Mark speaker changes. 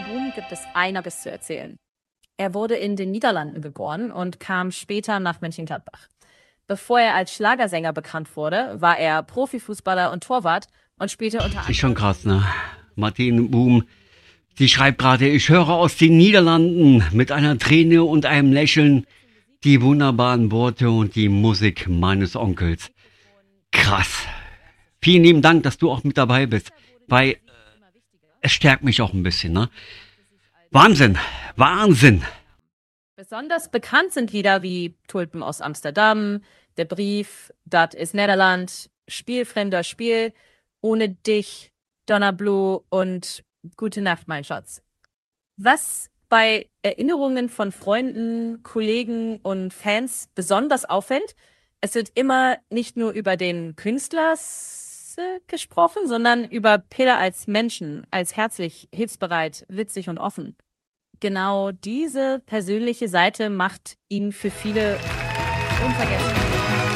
Speaker 1: Boom gibt es einiges zu erzählen. Er wurde in den Niederlanden geboren und kam später nach Mönchengladbach. Bevor er als Schlagersänger bekannt wurde, war er Profifußballer und Torwart und spielte unter
Speaker 2: Ist schon
Speaker 1: anderem
Speaker 2: krass, ne? Martine Boom, sie schreibt gerade, ich höre aus den Niederlanden mit einer Träne und einem Lächeln die wunderbaren Worte und die Musik meines Onkels. Krass. Vielen lieben Dank, dass du auch mit dabei bist, weil es stärkt mich auch ein bisschen, ne? Wahnsinn, Wahnsinn.
Speaker 1: Besonders bekannt sind Lieder wie Tulpen aus Amsterdam, Der Brief, Dat is Nederland, Spielfremder Spiel, Ohne dich, Donnerblue und Gute Nacht, mein Schatz. Was bei Erinnerungen von Freunden, Kollegen und Fans besonders auffällt, es wird immer nicht nur über den Künstler gesprochen, sondern über Peter als Menschen, als herzlich, hilfsbereit, witzig und offen. Genau diese persönliche Seite macht ihn für viele unvergessen.